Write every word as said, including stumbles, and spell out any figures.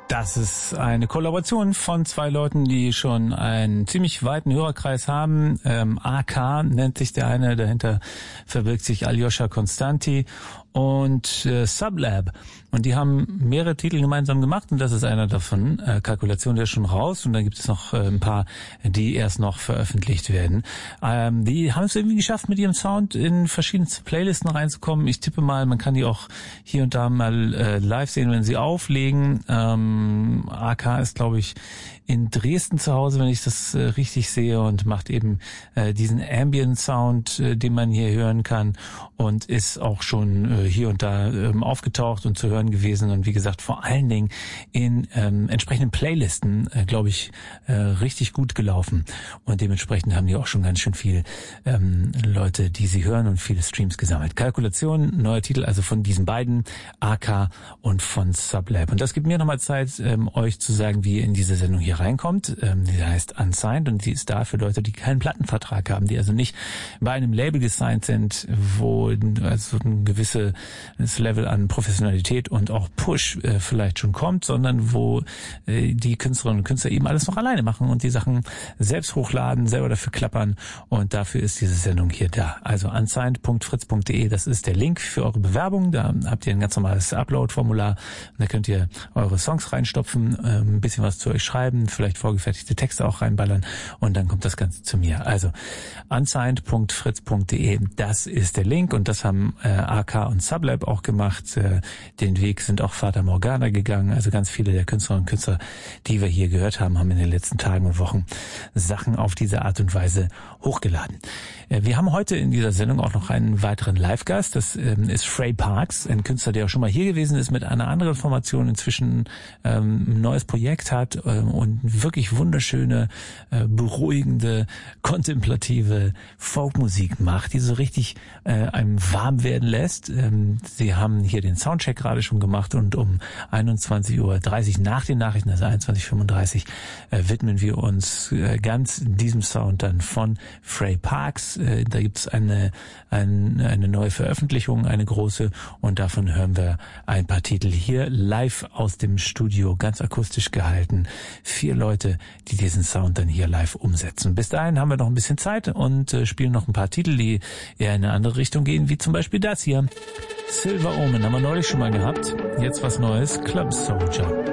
Das ist eine Kollaboration von zwei Leuten, die schon einen ziemlich weiten Hörerkreis haben. Ähm, A K nennt sich der eine, dahinter verbirgt sich Aljoscha Konstanty und äh, Sublab. Und die haben mehrere Titel gemeinsam gemacht und das ist einer davon. Äh, Kalkulation, der ist schon raus und dann gibt es noch äh, ein paar, die erst noch veröffentlicht werden. Ähm, die haben es irgendwie geschafft, mit ihrem Sound in verschiedenste Playlisten reinzukommen. Ich tippe mal, man kann die auch hier und da mal äh, live sehen, wenn sie auflegen. Ähm, A K ist, glaube ich, in Dresden zu Hause, wenn ich das äh, richtig sehe, und macht eben äh, diesen Ambient-Sound, äh, den man hier hören kann, und ist auch schon äh, hier und da ähm, aufgetaucht und zu hören gewesen und wie gesagt vor allen Dingen in ähm, entsprechenden Playlisten, äh, glaube ich, äh, richtig gut gelaufen, und dementsprechend haben die auch schon ganz schön viel ähm, Leute, die sie hören, und viele Streams gesammelt. Kalkulation, neuer Titel also von diesen beiden, A K und von Sublab, und das gibt mir nochmal Zeit, ähm, euch zu sagen, wie ihr in diese Sendung hier reinkommt. Ähm, die heißt Unsigned und die ist da für Leute, die keinen Plattenvertrag haben, die also nicht bei einem Label gesigned sind, wo also ein gewisses Level an Professionalität und auch Push äh, vielleicht schon kommt, sondern wo äh, die Künstlerinnen und Künstler eben alles noch alleine machen und die Sachen selbst hochladen, selber dafür klappern, und dafür ist diese Sendung hier da. Also unsigned punkt fritz punkt de, das ist der Link für eure Bewerbung. Da habt ihr ein ganz normales Upload-Formular, da könnt ihr eure Songs reinstopfen, äh, ein bisschen was zu euch schreiben, vielleicht vorgefertigte Texte auch reinballern, und dann kommt das Ganze zu mir. Also unsigned punkt fritz punkt de, das ist der Link, und das haben äh, A K und Sublab auch gemacht. Äh, den Weg sind auch Fata Morgana gegangen. Also ganz viele der Künstlerinnen und Künstler, die wir hier gehört haben, haben in den letzten Tagen und Wochen Sachen auf diese Art und Weise hochgeladen. Äh, wir haben heute in dieser Sendung auch noch einen weiteren Live-Gast. Das ähm, ist Frey Parks, ein Künstler, der auch schon mal hier gewesen ist mit einer anderen Formation, inzwischen ähm, ein neues Projekt hat äh, und wirklich wunderschöne, äh, beruhigende, kontemplative Folkmusik macht, die so richtig äh, einem warm werden lässt. Ähm, sie haben hier den Soundcheck gerade schon gemacht, und um einundzwanzig Uhr dreißig nach den Nachrichten, also einundzwanzig Uhr fünfunddreißig, äh, widmen wir uns äh, ganz diesem Sound dann von Frey Parks. Äh, da gibt es eine, ein, eine neue Veröffentlichung, eine große, und davon hören wir ein paar Titel hier live aus dem Studio, ganz akustisch gehalten. Vier Leute, die diesen Sound dann hier live umsetzen. Bis dahin haben wir noch ein bisschen Zeit und äh, spielen noch ein paar Titel, die eher in eine andere Richtung gehen, wie zum Beispiel das hier. Silver Omen haben wir neulich schon mal gehabt. Jetzt was Neues, Club Soldier.